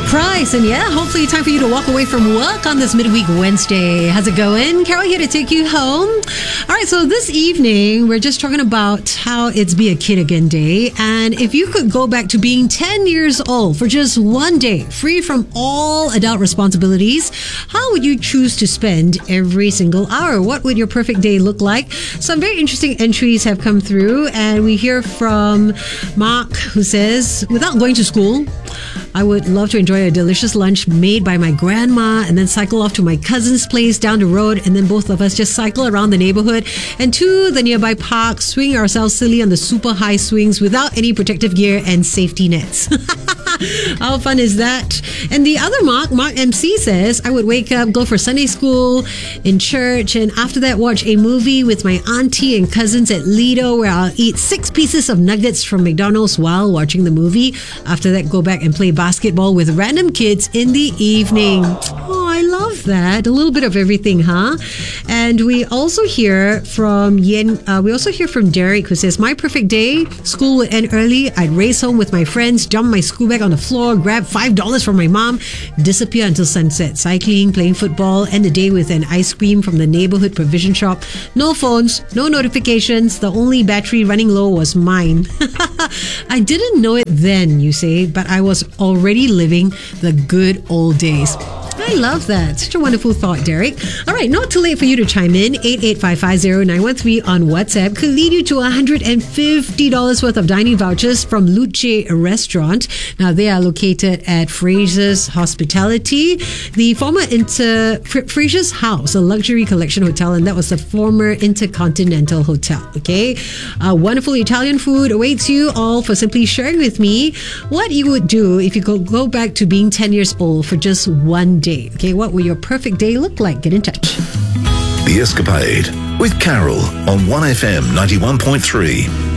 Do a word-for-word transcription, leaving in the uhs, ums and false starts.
Price, and yeah, hopefully time for you to walk away from work on this midweek Wednesday. How's it going? Carol here to take you home. All right, so this evening we're just talking about how it's Be a Kid Again Day, and if you could go back to being ten years old for just one day, free from all adult responsibilities, how would you choose to spend every single hour? What would your perfect day look like? Some very interesting entries have come through, and we hear from Mark, who says, without going to school, I would love to enjoy a delicious lunch made by my grandma and then cycle off to my cousin's place down the road, and then both of us just cycle around the neighborhood and to the nearby park, swing ourselves silly on the super high swings without any protective gear and safety nets. How fun is that? And the other Mark, Mark M C, says, I would wake up, go for Sunday school in church, and after that watch a movie with my auntie and cousins at Lido, where I'll eat six pieces of nuggets from McDonald's while watching the movie. After that, go back and play basketball with random kids in the evening. Oh, I love that. A little bit of everything, huh? And we also hear from Yen, uh, we also hear from Derek, who says, my perfect day, school would end early. I'd race home with my friends, jump my school bag on the floor, grab five dollars from my mom, disappear until sunset, cycling, playing football, end the day with an ice cream from the neighborhood provision shop. No phones, no notifications. The only battery running low was mine. I didn't know it then, you say, but I was already living the good old days. I love that. Such a wonderful thought, Derek. All right, not too late for you to chime in. eight eight five five zero nine one three on WhatsApp could lead you to one hundred fifty dollars worth of dining vouchers from Luce Restaurant. Now, they are located at Fraser's Hospitality, the former Inter Fraser's House, a luxury collection hotel, and that was the former Intercontinental Hotel. Okay, uh, wonderful Italian food awaits you, all for simply sharing with me what you would do if you could go back to being ten years old for just one day. Okay, what will your perfect day look like? Get in touch. The Escapade with Carol on one F M ninety-one point three.